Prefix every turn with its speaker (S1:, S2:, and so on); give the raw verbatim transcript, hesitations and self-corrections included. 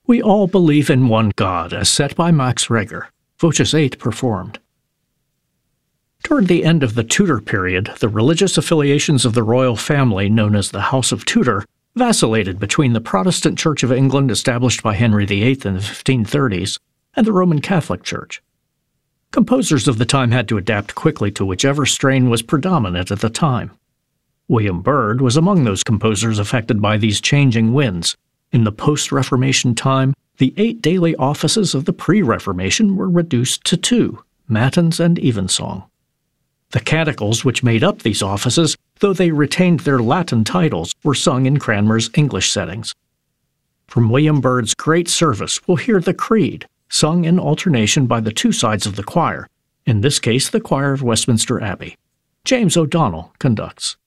S1: We all believe in one God, as set by Max Reger, Voces eight performed. Toward the end of the Tudor period, the religious affiliations of the royal family, known as the House of Tudor, vacillated between the Protestant Church of England established by Henry the Eighth in the fifteen thirties and the Roman Catholic Church. Composers of the time had to adapt quickly to whichever strain was predominant at the time. William Byrd was among those composers affected by these changing winds. In the post-Reformation time, the eight daily offices of the pre-Reformation were reduced to two, matins and evensong. The canticles which made up these offices, though they retained their Latin titles, were sung in Cranmer's English settings. From William Byrd's great service, we'll hear the Creed, sung in alternation by the two sides of the choir, in this case the choir of Westminster Abbey. James O'Donnell conducts.